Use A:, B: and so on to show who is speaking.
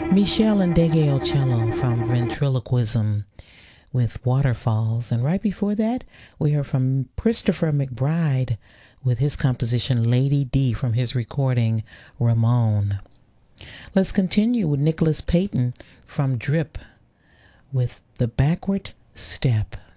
A: Michelle Ndegeocello from Ventriloquism with Waterfalls. And right before that, we heard from Christopher McBride with his composition Lady D from his recording Ramon. Let's continue with Nicholas Payton from Drip with The Backward Step.